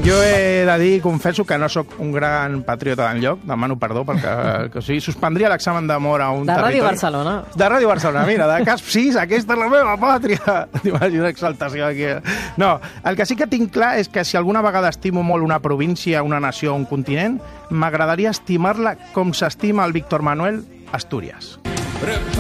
Jo he de dir, confesso que no sóc un gran patriota d'enlloc, demano perdó perquè o sigui, suspendria l'examen d'amor a un territori. Ràdio Barcelona. De Ràdio Barcelona, mira, de Casp 6, aquesta és la meva pàtria. T'imagines exaltació aquí. No, el que sí que tinc clar és que si alguna vegada estimo molt una província, una nació o un continent, m'agradaria estimar-la com s'estima el Víctor Manuel Astúries.